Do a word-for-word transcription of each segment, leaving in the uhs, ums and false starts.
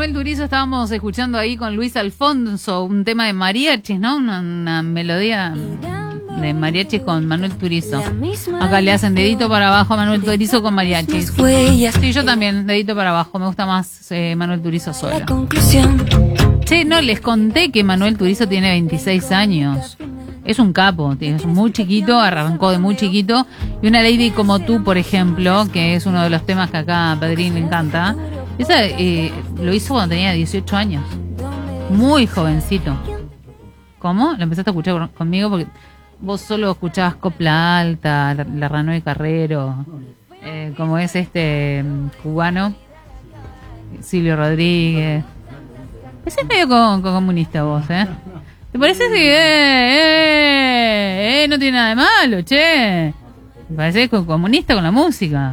Manuel Turizo estábamos escuchando ahí con Luis Alfonso, un tema de mariachis, ¿no? Una, una melodía de mariachis con Manuel Turizo. Acá le hacen dedito para abajo a Manuel Turizo con mariachis. Sí, yo también, dedito para abajo. Me gusta más eh, Manuel Turizo solo. Sí, no, les conté que Manuel Turizo tiene veintiséis años. Es un capo, es muy chiquito, arrancó de muy chiquito. Y Una Lady Como Tú, por ejemplo, que es uno de los temas que acá a Pedrín le encanta, esa eh, lo hizo cuando tenía dieciocho años. Muy jovencito. ¿Cómo? ¿Lo empezaste a escuchar conmigo? Porque vos solo escuchabas Copla Alta, La, la Ranoy Carrero, eh, como es este um, cubano, Silvio Rodríguez. Ese es medio con, con comunista vos, ¿eh? ¿Te parece que eh, eh, eh, no tiene nada de malo, che? Me parece que es comunista con la música.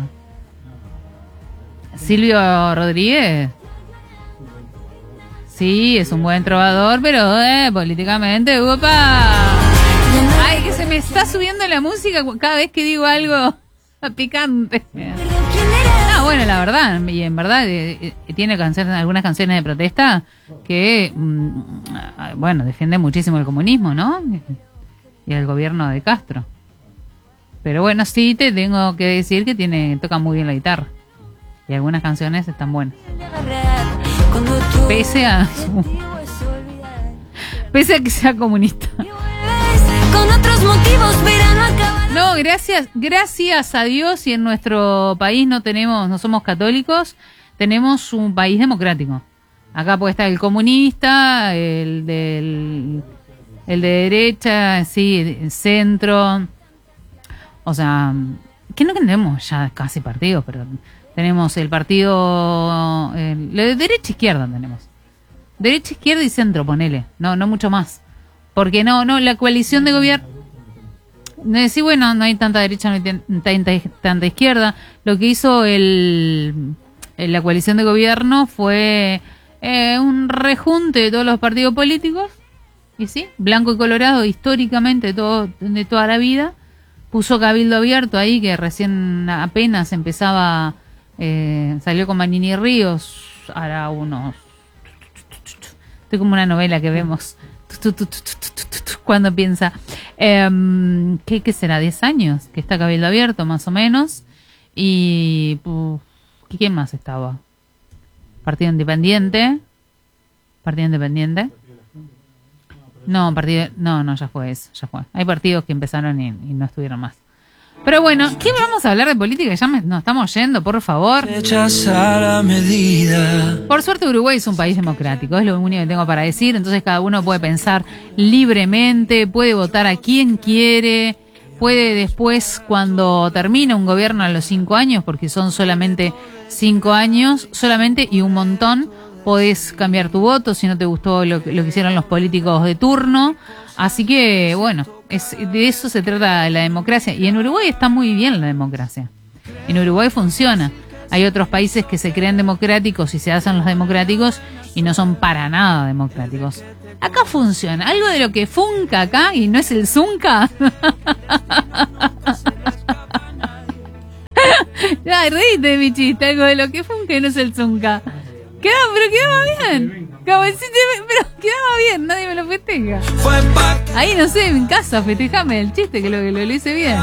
Silvio Rodríguez. Sí, es un buen trovador, pero eh, políticamente, ¡opa! Ay, que se me está subiendo la música cada vez que digo algo picante. Ah, bueno, la verdad, y en verdad eh, eh, tiene canciones, algunas canciones de protesta que, mm, bueno, defienden muchísimo el comunismo, ¿no? Y el gobierno de Castro. Pero bueno, sí te tengo que decir que tiene toca muy bien la guitarra. Y algunas canciones están buenas. Pese a su, pese a que sea comunista. Con otros motivos, pero no acabar. No, gracias, gracias a Dios, y en nuestro país no tenemos, no somos católicos, tenemos un país democrático. Acá puede estar el comunista, el del, el de derecha, sí, el centro. O sea, que no tenemos ya casi partidos, pero tenemos el partido, el, lo de derecha izquierda tenemos. Derecha, izquierda y centro, ponele. No, no mucho más. Porque no, no, la coalición de gobierno. Sí, bueno, no hay tanta derecha, no hay tanta, tanta izquierda. Lo que hizo el, la coalición de gobierno fue eh, un rejunte de todos los partidos políticos. Y sí, blanco y colorado, históricamente, todo, de toda la vida. Puso Cabildo Abierto ahí, que recién apenas empezaba, eh, salió con Manini Ríos, hará unos... Estoy como una novela que vemos... Cuando piensa eh, ¿qué, ¿qué será? diez años que está Cabildo Abierto más o menos. Y uh, ¿quién más estaba? Partido Independiente. Partido Independiente No, partido, no, no, ya fue eso, ya fue. Hay partidos que empezaron y, y no estuvieron más. Pero bueno, ¿qué vamos a hablar de política? Ya me, nos estamos yendo, por favor. Por suerte Uruguay es un país democrático, es lo único que tengo para decir. Entonces cada uno puede pensar libremente, puede votar a quien quiere, puede después, cuando termina un gobierno a los cinco años, porque son solamente cinco años, solamente y un montón, podés cambiar tu voto si no te gustó lo, lo que hicieron los políticos de turno. Así que, bueno, es, de eso se trata la democracia. Y en Uruguay está muy bien la democracia. En Uruguay funciona. Hay otros países que se creen democráticos y se hacen los democráticos y no son para nada democráticos. Acá funciona. Algo de lo que funca acá y no es el zunca. Ya, reíte, mi chiste. Algo de lo que funca y no es el zunca. Quedaba, pero quedaba bien. Como decir, pero quedaba bien, nadie me lo festeja. Ahí no sé, en casa, festejame el chiste que lo, que lo, lo hice bien.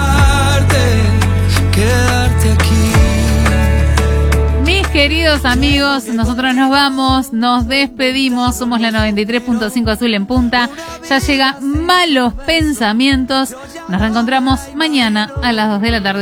Quedarte aquí. Mis queridos amigos, nosotros nos vamos, nos despedimos. Somos la noventa y tres punto cinco Azul en Punta. Ya llega Malos Pensamientos. Nos reencontramos mañana a las dos de la tarde.